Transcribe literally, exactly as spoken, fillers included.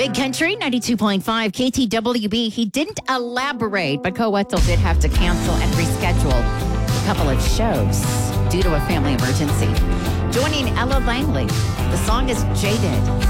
Big Country, ninety-two point five K T W B. He didn't elaborate, but Coetzel did have to cancel and reschedule a couple of shows due to a family emergency. Joining Ella Langley, the song is Jaded.